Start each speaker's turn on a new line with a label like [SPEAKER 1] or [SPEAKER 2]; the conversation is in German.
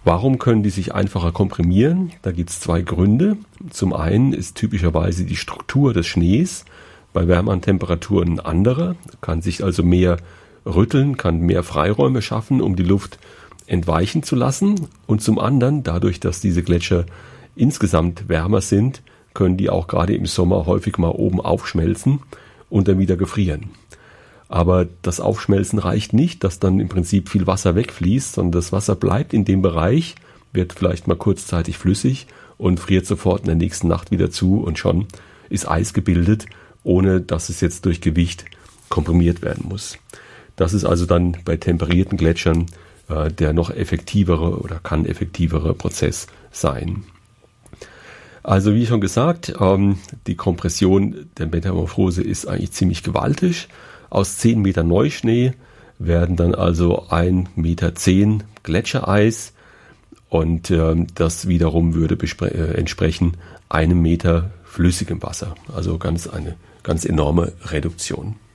[SPEAKER 1] Warum können die sich einfacher komprimieren? Da gibt es 2 Gründe. Zum einen ist typischerweise die Struktur des Schnees bei wärmeren Temperaturen andere, kann sich also mehr rütteln, kann mehr Freiräume schaffen, um die Luft entweichen zu lassen. Und zum anderen, dadurch, dass diese Gletscher insgesamt wärmer sind, können die auch gerade im Sommer häufig mal oben aufschmelzen und dann wieder gefrieren. Aber das Aufschmelzen reicht nicht, dass dann im Prinzip viel Wasser wegfließt, sondern das Wasser bleibt in dem Bereich, wird vielleicht mal kurzzeitig flüssig und friert sofort in der nächsten Nacht wieder zu und schon ist Eis gebildet, ohne dass es jetzt durch Gewicht komprimiert werden muss. Das ist also dann bei temperierten Gletschern der noch effektivere oder kann effektivere Prozess sein. Also wie schon gesagt, die Kompression der Metamorphose ist eigentlich ziemlich gewaltig. Aus 10 Meter Neuschnee werden dann also 1,10 Meter Gletschereis und das wiederum würde entsprechen 1 Meter flüssigem Wasser. Also eine ganz enorme Reduktion.